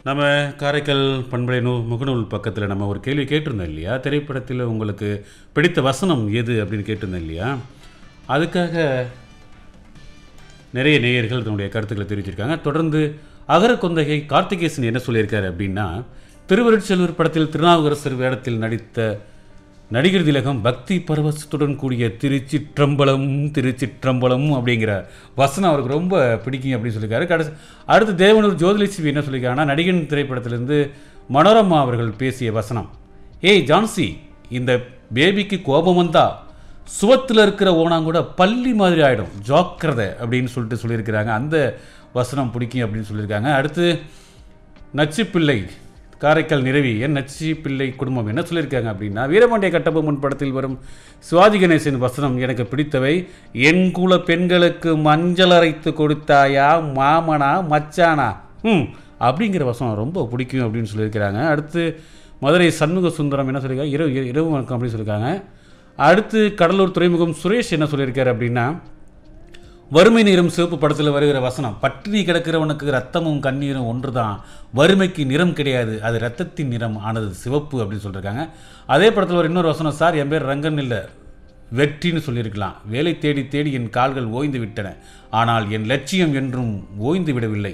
நம்ம காரைக்கால் பண்பலை முகநூல் பக்கத்தில் நம்ம ஒரு கேள்வி கேட்டிருந்தோம் இல்லையா? திரைப்படத்தில் உங்களுக்கு பிடித்த வசனம் எது அப்படின்னு கேட்டிருந்தோம் இல்லையா? அதுக்காக நிறைய நேயர்கள் தன்னுடைய கருத்துக்களை தெரிவிச்சிருக்காங்க. தொடர்ந்து அகரக்கொந்தகை கார்த்திகேசன் என்ன சொல்லியிருக்காரு அப்படின்னா, திருவருட்செல்வர் படத்தில் திருநாவுக்கரசர் வேடத்தில் நடித்த நடிகர் திலகம் பக்தி பரவசத்துடன் கூடிய திருச்சிற்றம்பலம் திருச்சிற்றம்பலம் அப்படிங்கிற வசனம் அவருக்கு ரொம்ப பிடிக்கும் அப்படின்னு சொல்லியிருக்காரு. அடுத்து தேவனூர் ஜோதிலட்சுமி என்ன சொல்லியிருக்காங்கன்னா, நடிகன் திரைப்படத்திலிருந்து மனோரமா அவர்கள் பேசிய வசனம், ஏய் ஜான்சி, இந்த பேபிக்கு கோபம் வந்தா சுவத்தில் இருக்கிற ஓனாங்கூட பள்ளி மாதிரி ஆகிடும், ஜாக்கிரதை அப்படின்னு சொல்லியிருக்கிறாங்க. அந்த வசனம் பிடிக்கும் அப்படின்னு சொல்லியிருக்காங்க. அடுத்து நச்சுப்பிள்ளை காரைக்கால் நிறவி என் நச்சி பிள்ளை குடும்பம் என்ன சொல்லியிருக்காங்க அப்படின்னா, வீரபாண்டிய கட்டபொம்மன் படத்தில் வரும் சிவாஜி கணேசன் வசனம் எனக்கு பிடித்தவை, என் குல பெண்களுக்கு மஞ்சள் அரைத்து கொடுத்தாயா மாமனா மச்சானா அப்படிங்கிற வசனம் ரொம்ப பிடிக்கும் அப்படின்னு சொல்லியிருக்கிறாங்க. அடுத்து மதுரை சண்முக சுந்தரம் என்ன சொல்லியிருக்காங்க, இரவு வணக்கம் அப்படின்னு சொல்லியிருக்காங்க. அடுத்து கடலூர் துறைமுகம் சுரேஷ் என்ன சொல்லியிருக்காரு அப்படின்னா, வறுமை நிறம் சிவப்பு படத்தில் வருகிற வசனம், பட்டினி கிடக்கிறவனுக்கு ரத்தமும் கண்ணீரும் ஒன்று தான், வறுமைக்கு நிறம் கிடையாது, அது ரத்தத்தின் நிறம் ஆனது சிவப்பு அப்படின்னு சொல்லியிருக்காங்க. அதே படத்தில் ஒரு இன்னொரு வசனம், சார் என் பேர் ரங்கன் இல்லை வெற்றின்னு சொல்லியிருக்கலாம், வேலை தேடி தேடி என் கால்கள் ஓய்ந்து விட்டன, ஆனால் என் லட்சியம் என்றும் ஓய்ந்து விடவில்லை,